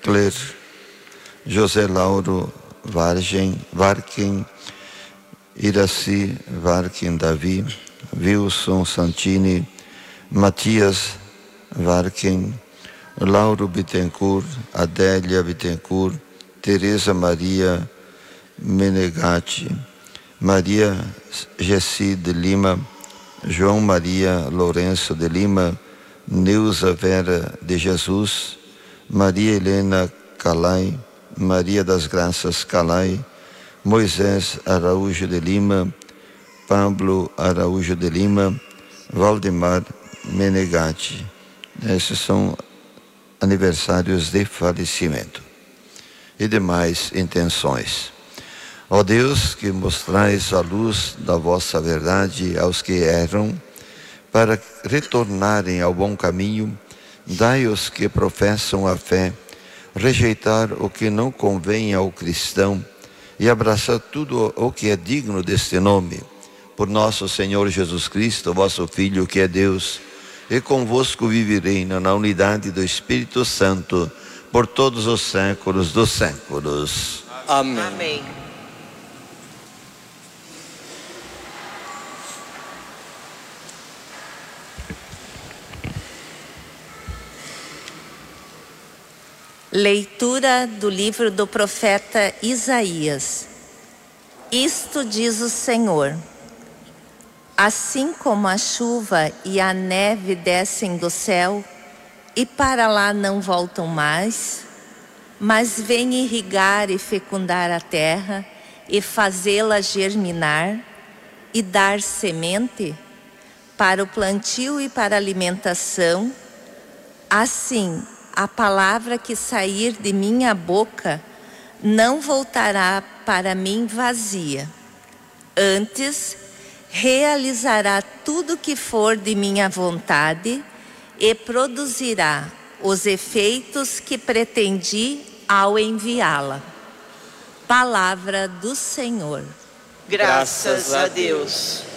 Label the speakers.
Speaker 1: Cler, José Lauro Varquem, Iraci Varquem Davi, Wilson Santini, Matias Varquem, Lauro Bittencourt, Adélia Bittencourt, Tereza Maria Menegatti, Maria Gessi de Lima, João Maria Lourenço de Lima, Neuza Vera de Jesus, Maria Helena Calai, Maria das Graças Calai, Moisés Araújo de Lima, Pablo Araújo de Lima, Valdemar Menegatti. Esses são aniversários de falecimento e demais intenções. Ó Deus, que mostrais a luz da vossa verdade aos que erram, para retornarem ao bom caminho, dai aos que professam a fé, rejeitar o que não convém ao cristão e abraçar tudo o que é digno deste nome. Por nosso Senhor Jesus Cristo, vosso Filho, que é Deus, e convosco vive e reina na unidade do Espírito Santo, por todos os séculos dos séculos.
Speaker 2: Amém.
Speaker 3: Amém. Leitura do livro do profeta Isaías. Isto diz o Senhor: assim como a chuva e a neve descem do céu e para lá não voltam mais, mas vêm irrigar e fecundar a terra e fazê-la germinar e dar semente para o plantio e para a alimentação, assim a palavra que sair de minha boca não voltará para mim vazia. Antes, realizará tudo que for de minha vontade e produzirá os efeitos que pretendi ao enviá-la. Palavra do Senhor.
Speaker 2: Graças a Deus.